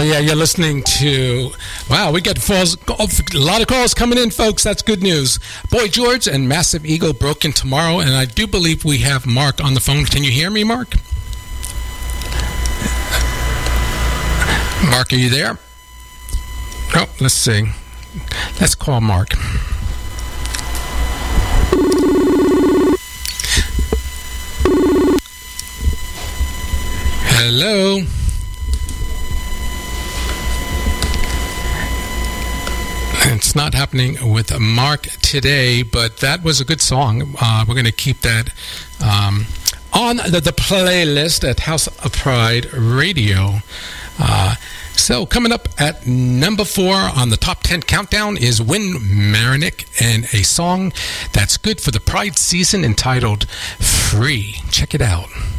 Oh, yeah, you're listening to... Wow, we got a lot of calls coming in, folks. That's good news. Boy George and Massive Eagle, Broken Tomorrow, and I do believe we have Mark on the phone. Can you hear me, Mark? Mark, are you there? Oh, let's see. Let's call Mark. Hello? It's not happening with Mark today, but that was a good song. We're going to keep that on the playlist at House of Pride Radio. So coming up at number 4 on the top 10 countdown is Win Marinick and a song that's good for the Pride season entitled Free. Check it out.